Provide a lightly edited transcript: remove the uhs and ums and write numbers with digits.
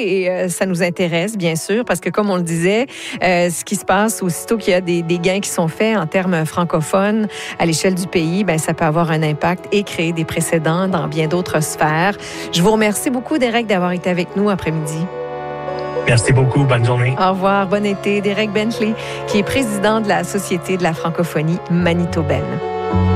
et ça nous intéresse, bien sûr, parce que comme on le disait, ce qui se passe aussitôt qu'il y a des gains qui sont faits en termes francophones à l'échelle du pays, ben ça peut avoir un impact et créer des précédents dans bien d'autres sphères. Je vous remercie beaucoup, Derek, d'avoir été avec nous après-midi. Merci beaucoup. Bonne journée. Au revoir. Bon été. Derek Bentley, qui est président de la Société de la francophonie manitobaine.